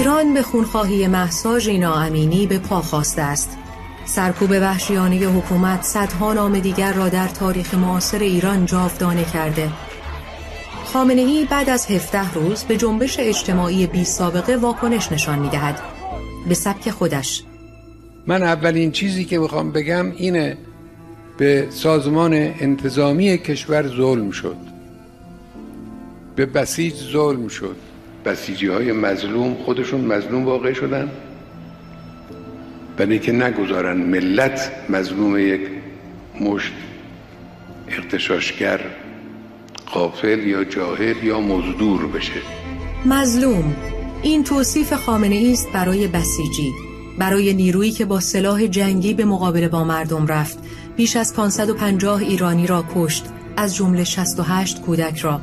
ایران به خونخواهی مهسا ژینا امینی به پا خاسته است. سرکوب وحشیانه حکومت صدها نام دیگر را در تاریخ معاصر ایران جاودانه کرده. خامنه‌ای بعد از 17 روز به جنبش اجتماعی بی سابقه واکنش نشان می‌دهد. به سبک خودش. من اولین چیزی که میخوام بگم اینه، به سازمان انتظامی کشور ظلم شد، به بسیج ظلم شد. بسیجی های مظلوم خودشون مظلوم واقع شدن، برای که نگذارن ملت مظلوم یک مشت اغتشاشگر غافل یا جاهل یا مزدور بشه. مظلوم، این توصیف خامنه‌ای است برای بسیجی، برای نیرویی که با سلاح جنگی به مقابله با مردم رفت، بیش از 550 ایرانی را کشت، از جمله 68 کودک را.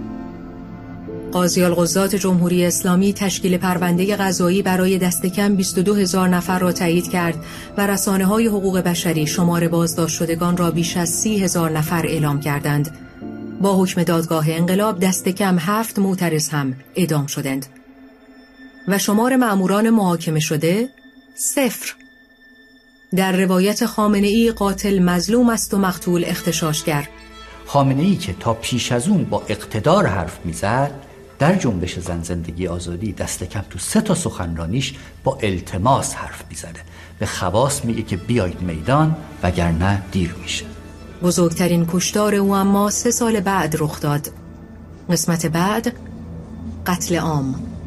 قاضی القضات جمهوری اسلامی تشکیل پرونده قضایی برای دست کم 22,000 نفر را تایید کرد و رسانه‌های حقوق بشری شمار بازداشت شدگان را بیش از 30,000 نفر اعلام کردند. با حکم دادگاه انقلاب دست کم 7 معترض هم اعدام شدند. و شمار مأموران محاکمه شده 0. در روایت خامنه‌ای قاتل مظلوم است و مقتول اغتشاشگر. خامنه‌ای که تا پیش از اون با اقتدار حرف میزد، در جنبش زن زندگی آزادی دست کم تو 3 سخنرانیش با التماس حرف میزده. به خواص میگه که بیایید میدان وگرنه دیر میشه. بزرگترین کشتار او اما 3 سال بعد رخ داد. قسمت بعد، قتل عام.